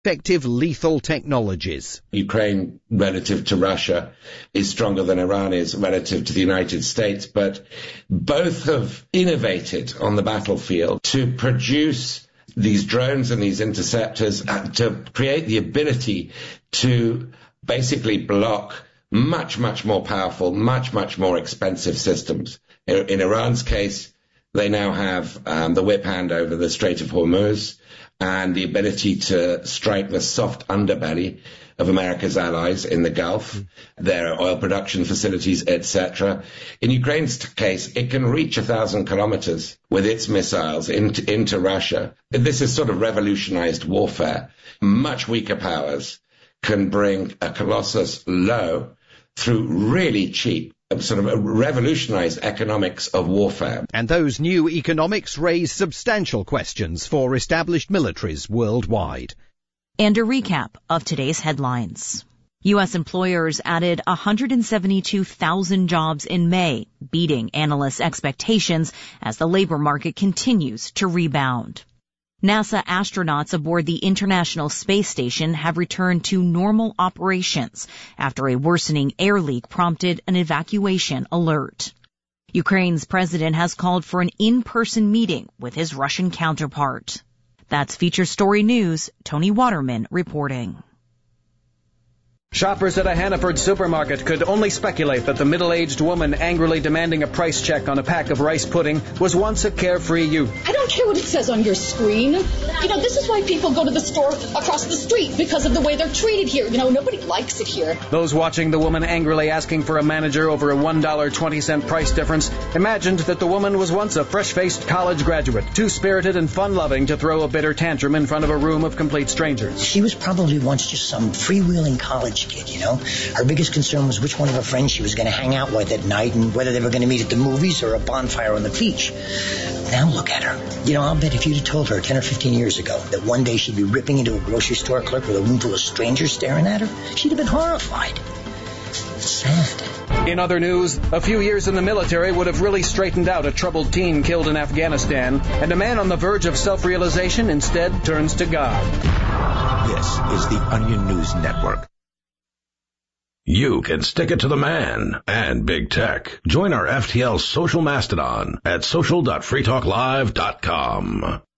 effective lethal technologies. Ukraine, relative to Russia, is stronger than Iran is relative to the United States, but both have innovated on the battlefield to produce these drones and these interceptors to create the ability to basically block much, much more powerful, much, much more expensive systems. In Iran's case, they now have the whip hand over the Strait of Hormuz and the ability to strike the soft underbelly of America's allies in the Gulf, their oil production facilities, etc. In Ukraine's case, it can reach 1,000 kilometers with its missiles into Russia. This is sort of revolutionized warfare. Much weaker powers can bring a Colossus low through really cheap, sort of revolutionized economics of warfare. And those new economics raise substantial questions for established militaries worldwide. And a recap of today's headlines. U.S. employers added 172,000 jobs in May, beating analysts' expectations as the labor market continues to rebound. NASA astronauts aboard the International Space Station have returned to normal operations after a worsening air leak prompted an evacuation alert. Ukraine's president has called for an in-person meeting with his Russian counterpart. That's Feature Story News. Tony Waterman reporting. Shoppers at a Hannaford supermarket could only speculate that the middle-aged woman angrily demanding a price check on a pack of rice pudding was once a carefree youth. I don't care what it says on your screen. This is why people go to the store across the street, because of the way they're treated here. Nobody likes it here. Those watching the woman angrily asking for a manager over a $1.20 price difference imagined that the woman was once a fresh-faced college graduate, too spirited and fun-loving to throw a bitter tantrum in front of a room of complete strangers. She was probably once just some freewheeling college kid, Her biggest concern was which one of her friends she was going to hang out with at night and whether they were going to meet at the movies or a bonfire on the beach. Now look at her. I'll bet if you'd have told her 10 or 15 years ago that one day she'd be ripping into a grocery store clerk with a room full of strangers staring at her, she'd have been horrified. Sad. In other news, a few years in the military would have really straightened out a troubled teen killed in Afghanistan, and a man on the verge of self-realization instead turns to God. This is the Onion News Network. You can stick it to the man and big tech. Join our FTL social mastodon at social.freetalklive.com.